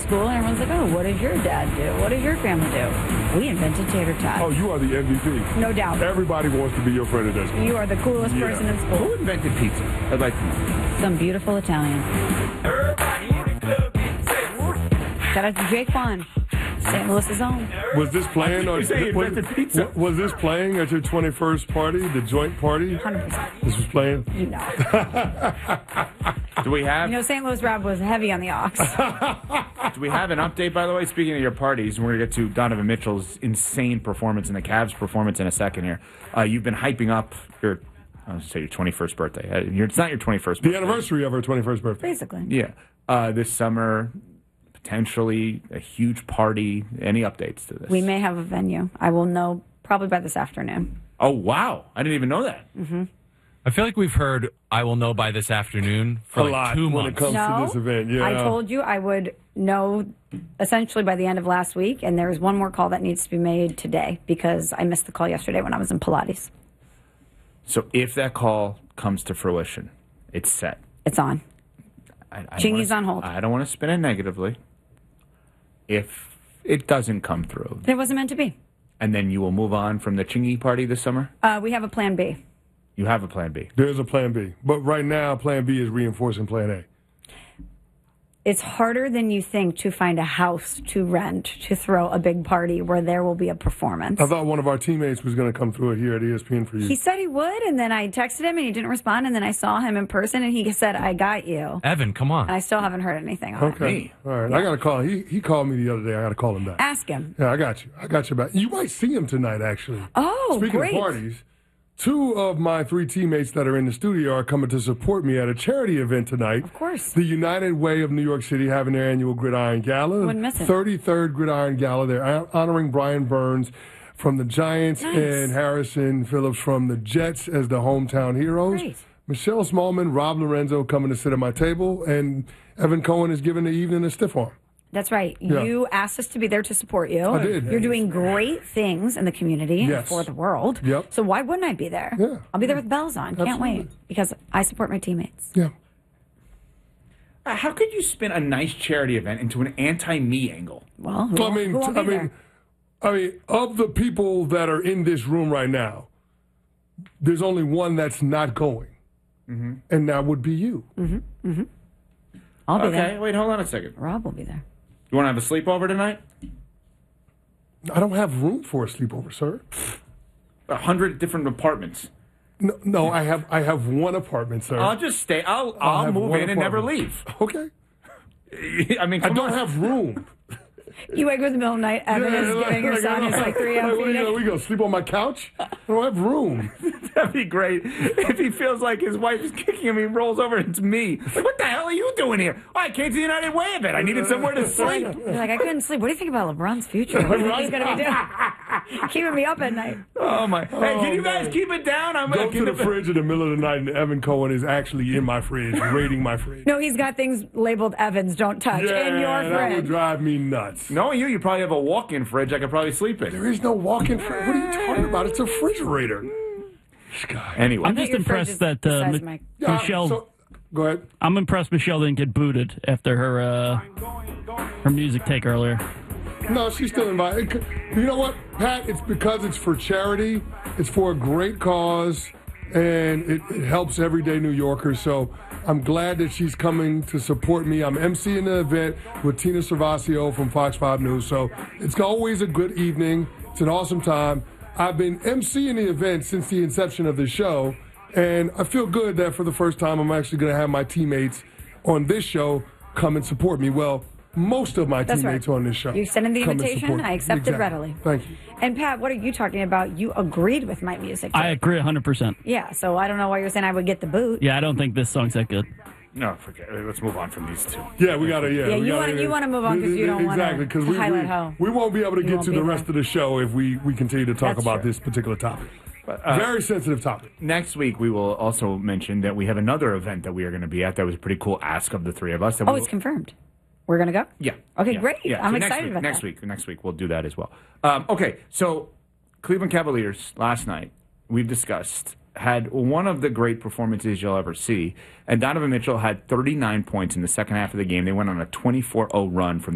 school, and everyone's like, oh, what does your dad do? What does your family do? We invented tater tots. Oh, you are the MVP. No doubt. Everybody wants to be your friend at that school. You are the coolest person in school. Who invented pizza? I'd like to know. Some beautiful Italian. Shout out to Jake Juan, St. Louis's own. Was this playing? Was this playing at your 21st party, the joint party? 100%. This was playing? You know. Do we have? You know, St. Louis Rob was heavy on the aux. Do we have an update, by the way? Speaking of your parties, we're going to get to Donovan Mitchell's insane performance and the Cavs' performance in a second here. You've been hyping up your 21st birthday. It's not your 21st birthday. The anniversary of her 21st birthday. Basically. Yeah. This summer, potentially a huge party. Any updates to this? We may have a venue. I will know probably by this afternoon. Oh, wow. I didn't even know that. Mm-hmm. I feel like we've heard I will know by this afternoon for a lot 2 months. when it comes to this event. Yeah. I told you I would know essentially by the end of last week, and there's one more call that needs to be made today because I missed the call yesterday when I was in Pilates. So if that call comes to fruition, it's set. It's on. Chingy's on hold. I don't want to spin it negatively. If it doesn't come through. It wasn't meant to be. And then you will move on from the Chingy party this summer? We have a plan B. You have a plan B. There's a plan B. But right now, plan B is reinforcing plan A. It's harder than you think to find a house to rent to throw a big party where there will be a performance. I thought one of our teammates was going to come through it here at ESPN for you. He said he would, and then I texted him, and he didn't respond, and then I saw him in person, and he said, I got you. Evan, come on. And I still haven't heard anything on it. Okay. All right. I got to call him. He called me the other day. I got to call him back. Ask him. Yeah, I got you. I got you back. You might see him tonight, actually. Oh, Speaking great. of parties, 2 of my 3 teammates that are in the studio are coming to support me at a charity event tonight. Of course. The United Way of New York City having their annual Gridiron Gala. Wouldn't miss it. 33rd Gridiron Gala. They're honoring Brian Burns from the Giants and Harrison Phillips from the Jets as the hometown heroes. Great. Michelle Smallman, Rob Lorenzo coming to sit at my table, and Evan Cohen is giving the evening a stiff arm. That's right. Yeah. You asked us to be there to support you. I did. You're doing great things in the community and for the world. Yep. So why wouldn't I be there? Yeah. I'll be there with bells on. Can't Absolutely. wait. Because I support my teammates. Yeah. How could you spin a nice charity event into an anti-me angle? Well, who won't be there? I mean, of the people that are in this room right now, there's only one that's not going, and that would be you. I'll be there. Wait, hold on a second. Rob will be there. You want to have a sleepover tonight? I don't have room for a sleepover, sir. 100 different apartments. No, I have one apartment, sir. I'll just stay. I'll move in and never leave. Okay. I mean, I don't have room. You wake up in the middle of the night, Evan is giving your son his 3 a.m. feeding. We go sleep on my couch? I don't have room. That'd be great. If he feels like his wife is kicking him, he rolls over and it's me. Like, what the hell are you doing here? Oh, I came to the United Way event. I needed somewhere to sleep. You're like, I couldn't sleep. What do you think about LeBron's future? What do you think he's going to be doing? Keeping me up at night. Oh, my. Hey, can you guys keep it down? Go to the fridge in the middle of the night, and Evan Cohen is actually in my fridge, raiding my fridge. No, he's got things labeled Evans, don't touch, in your that would fridge. drive me nuts. Knowing you probably have a walk-in fridge I could probably sleep in. There is no walk-in fridge. What are you talking about? It's a refrigerator. This guy. Anyway. I'm just impressed that Michelle. Go ahead. I'm impressed Michelle didn't get booted after her music take earlier. No, she's still invited. You know what, Pat? It's because it's for charity. It's for a great cause, and it helps everyday New Yorkers. So I'm glad that she's coming to support me. I'm emceeing the event with Tina Servasio from Fox 5 News. So it's always a good evening. It's an awesome time. I've been emceeing the event since the inception of the show, and I feel good that for the first time I'm actually going to have my teammates on this show come and support me. Well, most of my teammates on this show. You sent in the invitation. I accepted readily. Thank you. And Pat, what are you talking about? You agreed with my music. I agree 100%. Yeah, so I don't know why you're saying I would get the boot. Yeah, I don't think this song's that good. No, forget it. Let's move on from these two. Yeah, we got to, you want to move on because you don't want to highlight how. We won't be able to get to the rest of the show if we continue to talk about this particular topic. Very sensitive topic. Next week, we will also mention that we have another event that we are going to be at that was a pretty cool ask of the 3 of us. It's confirmed. We're going to go? Yeah. Okay, yeah, great. Yeah. I'm So excited about that. Next week, we'll do that as well. Okay, so Cleveland Cavaliers last night, we've discussed, had one of the great performances you'll ever see. And Donovan Mitchell had 39 points in the second half of the game. They went on a 24-0 run from